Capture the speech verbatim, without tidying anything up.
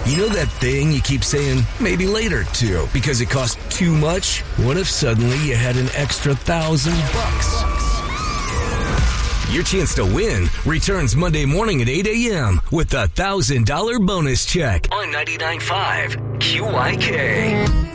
You know that thing you keep saying maybe later to because it costs too much? What if suddenly you had an extra thousand bucks? Your chance to win returns Monday morning at eight a.m. with the one thousand dollars bonus check on ninety-nine point five Q Y K.